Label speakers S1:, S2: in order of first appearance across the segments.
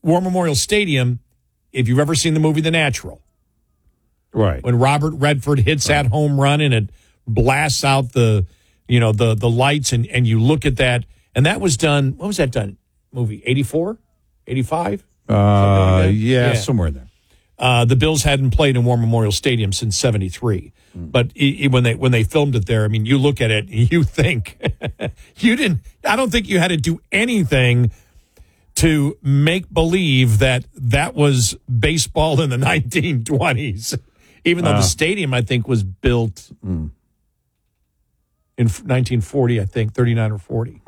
S1: War Memorial Stadium, if you've ever seen the movie The Natural,
S2: right,
S1: when Robert Redford hits that home run and it blasts out the lights and you look at that, and that was done, when was that done? Movie, 84? 85?
S2: Yeah, somewhere there.
S1: The Bills hadn't played in War Memorial Stadium since 73. But when they filmed it there, I mean, you look at it and you think, I don't think you had to do anything to make believe that was baseball in the 1920s. Even though the stadium, I think, was built in 1940, I think, 39 or 40.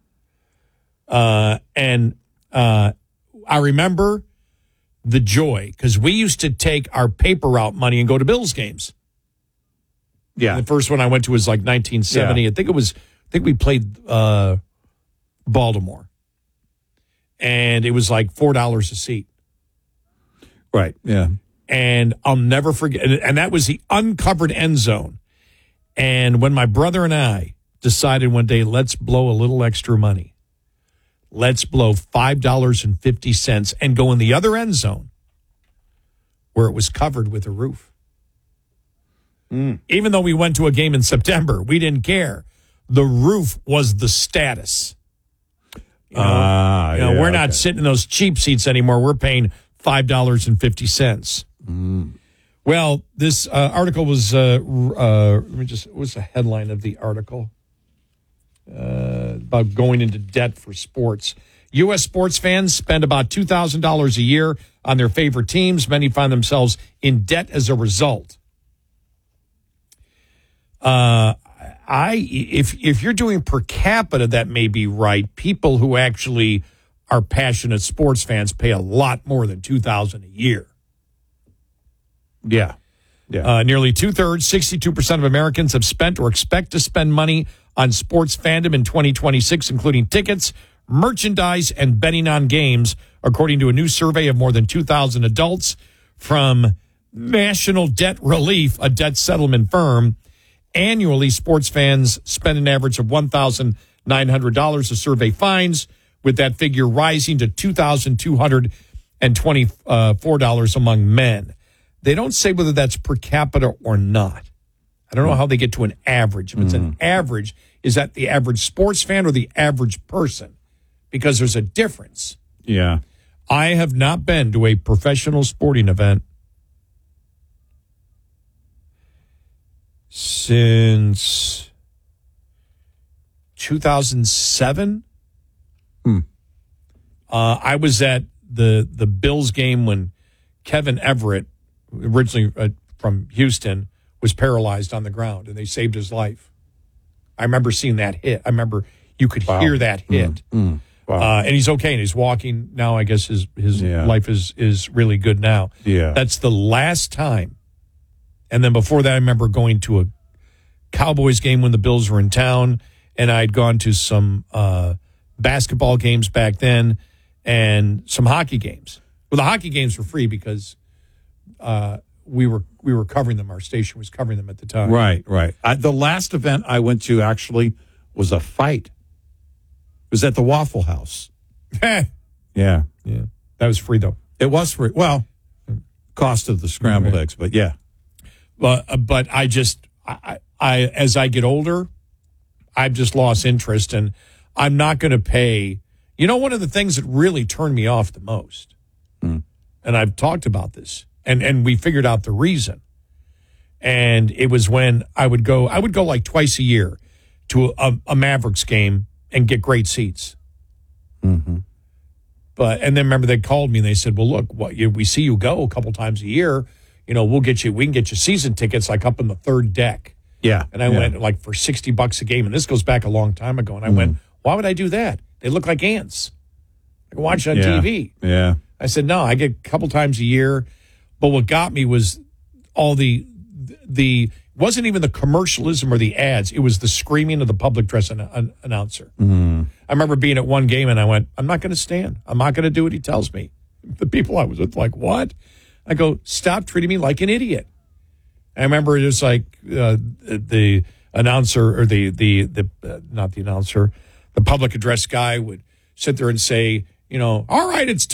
S1: And I remember the joy, because we used to take our paper route money and go to Bills games.
S2: Yeah.
S1: The first one I went to was like 1970.
S2: Yeah.
S1: I think we played Baltimore. And it was like $4 a seat.
S2: Right, yeah.
S1: And I'll never forget, and that was the uncovered end zone. And when my brother and I decided one day, let's blow a little extra money. Let's blow $5.50 and go in the other end zone where it was covered with a roof. Even though we went to a game in September, we didn't care. The roof was the status. We're not sitting in those cheap seats anymore. We're paying $5.50. Well, this article was, what's the headline of the article? About going into debt for sports. U.S. sports fans spend about $2,000 a year on their favorite teams. Many find themselves in debt as a result. If you're doing per capita, that may be right. People who actually are passionate sports fans pay a lot more than $2,000 a year.
S2: Yeah.
S1: Nearly 2/3, 62% of Americans have spent or expect to spend money on sports fandom in 2026, including tickets, merchandise, and betting on games, according to a new survey of more than 2,000 adults from National Debt Relief, a debt settlement firm. Annually, sports fans spend an average of $1,900, the survey finds, with that figure rising to $2,224 among men. They don't say whether that's per capita or not. I don't know how they get to an average. If it's an average, is that the average sports fan or the average person? Because there's a difference.
S2: Yeah.
S1: I have not been to a professional sporting event since 2007. I was at the Bills game when Kevin Everett, originally from Houston, was paralyzed on the ground, and they saved his life. I remember seeing that hit. I remember you could hear that hit.
S2: Wow.
S1: And he's okay, and he's walking now. I guess his life is really good now.
S2: Yeah.
S1: That's the last time. And then before that, I remember going to a Cowboys game when the Bills were in town, and I'd gone to some basketball games back then and some hockey games. Well, the hockey games were free because we were covering them. Our station was covering them at the time.
S2: Right. The last event I went to actually was a fight. It was at the Waffle House. Yeah.
S1: That was free, though.
S2: It was free. Well, cost of the scrambled eggs, but yeah.
S1: But I as I get older, I've just lost interest, and I'm not going to pay. You know, one of the things that really turned me off the most, and I've talked about this, and we figured out the reason. And it was when I would go like twice a year to a Mavericks game and get great seats. And then remember they called me and they said, well, look, we see you go a couple times a year. You know, we can get you season tickets like up in the third deck.
S2: Yeah.
S1: And I went like for $60 a game. And this goes back a long time ago. And I went, why would I do that? They look like ants. I can watch it on TV.
S2: Yeah.
S1: I said, no, I get a couple times a year. But what got me was all the wasn't even the commercialism or the ads. It was the screaming of the public address announcer. I remember being at one game and I went, I'm not going to stand. I'm not going to do what he tells me. The people I was with like, what? I go, stop treating me like an idiot. I remember it was like the announcer or not the announcer, the public address guy would sit there and say, you know, all right, it's